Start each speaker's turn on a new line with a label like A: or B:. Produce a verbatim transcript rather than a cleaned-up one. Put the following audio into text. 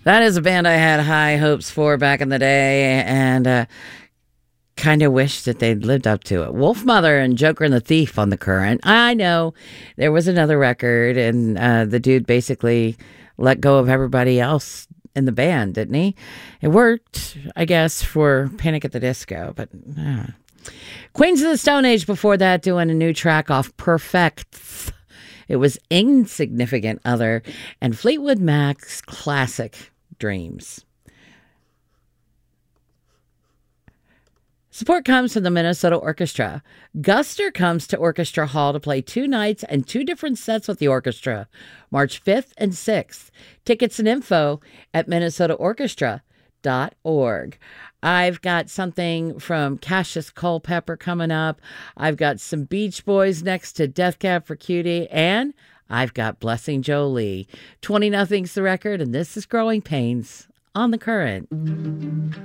A: That is a band I had high hopes for back in the day, and uh, kind of wish that they'd lived up to it. Wolfmother and Joker and the Thief on The Current. I know there was another record, and uh, the dude basically let go of everybody else in the band, didn't he? It worked, I guess, for Panic at the Disco, but uh. Queens of the Stone Age before that, doing a new track off Perfect. It was Insignificant Other, and Fleetwood Mac's classic Dreams. Support comes from the Minnesota Orchestra. Guster comes to Orchestra Hall to play two nights and two different sets with the orchestra, March fifth and sixth. Tickets and info at minnesota orchestra dot org. I've got something from Cassius Culpepper coming up. I've got some Beach Boys next to Death Cab for Cutie, and I've got Blessing Jolie. twenty nothing's the record, and this is Growing Pains on The Current.